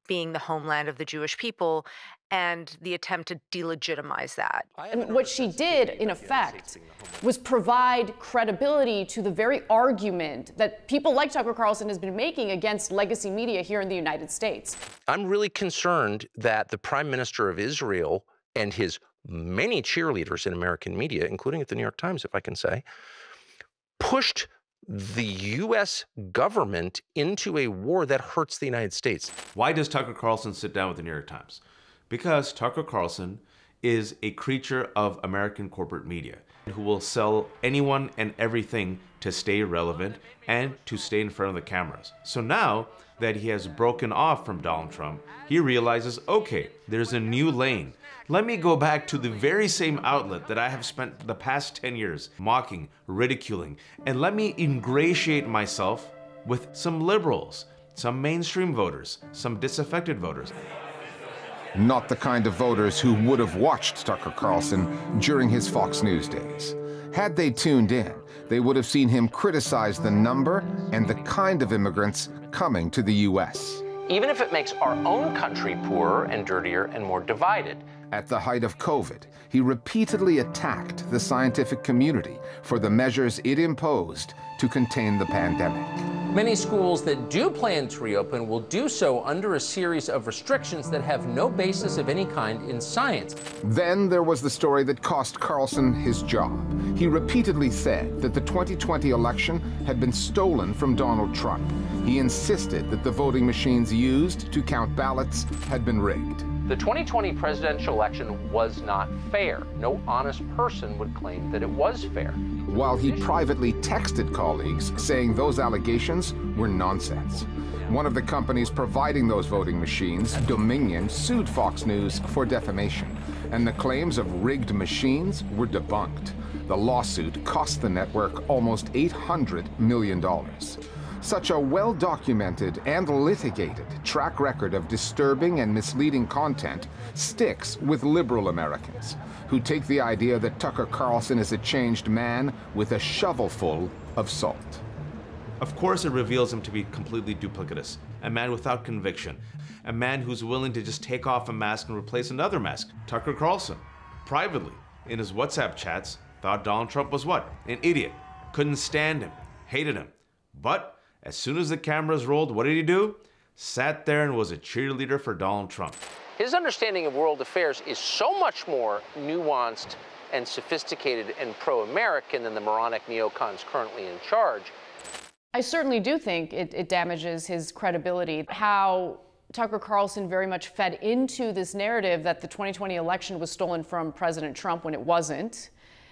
being the homeland of the Jewish people and the attempt to delegitimize that. And what she did, in effect, was provide credibility to the very argument that people like Tucker Carlson has been making against legacy media here in the United States. I'm really concerned that the Prime Minister of Israel and his many cheerleaders in American media, including at the New York Times, if I can say, pushed the U.S. government into a war that hurts the United States. Why does Tucker Carlson sit down with the New York Times? Because Tucker Carlson is a creature of American corporate media who will sell anyone and everything to stay relevant and to stay in front of the cameras. So now that he has broken off from Donald Trump, he realizes, okay, there's a new lane. Let me go back to the very same outlet that I have spent the past 10 years mocking, ridiculing, and let me ingratiate myself with some liberals, some mainstream voters, some disaffected voters. Not the kind of voters who would have watched Tucker Carlson during his Fox News days. Had they tuned in, they would have seen him criticize the number and the kind of immigrants coming to the U.S. Even if it makes our own country poorer and dirtier and more divided. At the height of COVID, he repeatedly attacked the scientific community for the measures it imposed to contain the pandemic. Many schools that do plan to reopen will do so under a series of restrictions that have no basis of any kind in science. Then there was the story that cost Carlson his job. He repeatedly said that the 2020 election had been stolen from Donald Trump. He insisted that the voting machines used to count ballots had been rigged. The 2020 presidential election was not fair. No honest person would claim that it was fair. While he privately texted colleagues saying those allegations were nonsense. One of the companies providing those voting machines, Dominion, sued Fox News for defamation, and the claims of rigged machines were debunked. The lawsuit cost the network almost $800 million. Such a well-documented and litigated track record of disturbing and misleading content sticks with liberal Americans, who take the idea that Tucker Carlson is a changed man with a shovelful of salt. Of course, it reveals him to be completely duplicitous, a man without conviction, a man who's willing to just take off a mask and replace another mask. Tucker Carlson, privately, in his WhatsApp chats, thought Donald Trump was what? An idiot. Couldn't stand him, hated him. But as soon as the cameras rolled, what did he do? Sat there and was a cheerleader for Donald Trump. His understanding of world affairs is so much more nuanced and sophisticated and pro-American than the moronic neocons currently in charge. I certainly do think it damages his credibility. How Tucker Carlson very much fed into this narrative that the 2020 election was stolen from President Trump when it wasn't.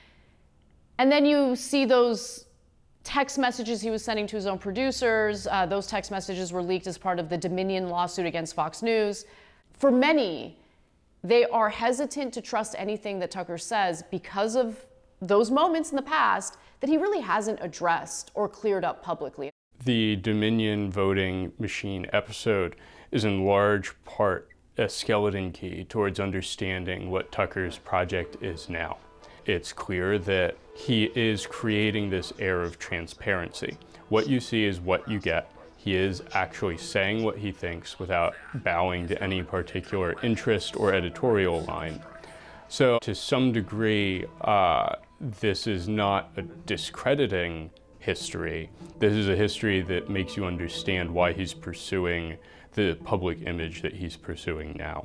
And then you see those text messages he was sending to his own producers. Those text messages were leaked as part of the Dominion lawsuit against Fox News. For many, they are hesitant to trust anything that Tucker says because of those moments in the past that he really hasn't addressed or cleared up publicly. The Dominion voting machine episode is in large part a skeleton key towards understanding what Tucker's project is now. It's clear that he is creating this air of transparency. What you see is what you get. He is actually saying what he thinks without bowing to any particular interest or editorial line. So to some degree, this is not a discrediting history. This is a history that makes you understand why he's pursuing the public image that he's pursuing now.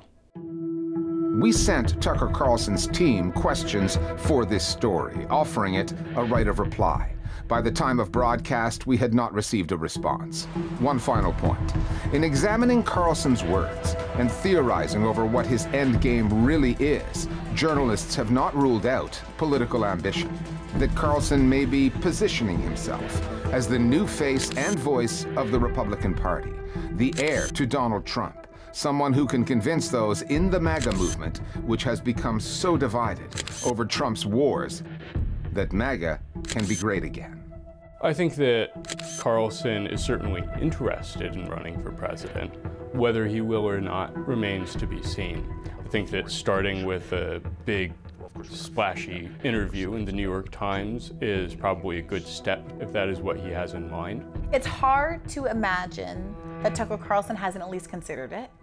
We sent Tucker Carlson's team questions for this story, offering it a right of reply. By the time of broadcast, we had not received a response. One final point. In examining Carlson's words and theorizing over what his end game really is, journalists have not ruled out political ambition. That Carlson may be positioning himself as the new face and voice of the Republican Party, the heir to Donald Trump, someone who can convince those in the MAGA movement, which has become so divided over Trump's wars, that MAGA can be great again. I think that Carlson is certainly interested in running for president. Whether he will or not remains to be seen. I think that starting with a big, splashy interview in the New York Times is probably a good step if that is what he has in mind. It's hard to imagine that Tucker Carlson hasn't at least considered it.